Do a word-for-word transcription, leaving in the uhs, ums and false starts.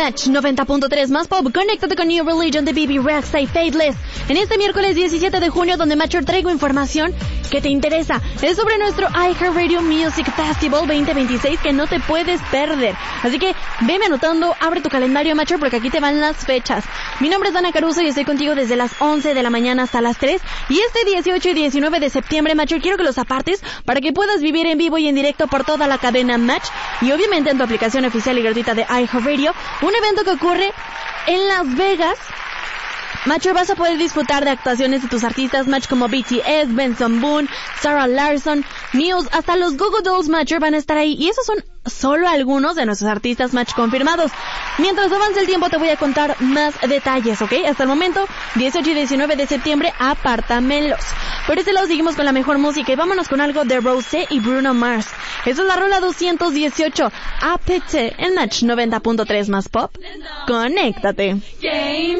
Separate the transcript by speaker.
Speaker 1: Match noventa punto tres más pop. Conéctate con New Religion de B B Rexa y Faithless en este miércoles diecisiete de junio, donde Matcher traigo información que te interesa. Es sobre nuestro iHeartRadio Music Festival veinte veintiséis que no te puedes perder. Así que veme anotando, abre tu calendario, Matcher, porque aquí te van las fechas. Mi nombre es Dana Caruso y estoy contigo desde las once de la mañana hasta las tres. Y este dieciocho y diecinueve de septiembre, Matcher, quiero que los apartes para que puedas vivir en vivo y en directo por toda la cadena Match y obviamente en tu aplicación oficial y gratuita de iHeartRadio, un evento que ocurre en Las Vegas. Matcher, vas a poder disfrutar de actuaciones de tus artistas Match como B T S, Benson Boone, Sarah Larson, Muse, hasta los Goo Goo Dolls, Matcher, van a estar ahí. Y esos son solo algunos de nuestros artistas Match confirmados. Mientras avance el tiempo te voy a contar más detalles, ¿ok? Hasta el momento, dieciocho y diecinueve de septiembre, apártamelos. Por este lado seguimos con la mejor música y vámonos con algo de Rosé y Bruno Mars. Esa es la rola doscientos dieciocho, A P T en Match noventa punto tres más pop. Conéctate.